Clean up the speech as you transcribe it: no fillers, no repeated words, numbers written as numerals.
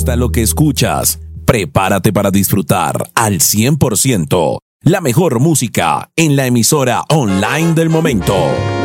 gusta lo que escuchas, prepárate para disfrutar al 100% la mejor música en la emisora online del momento.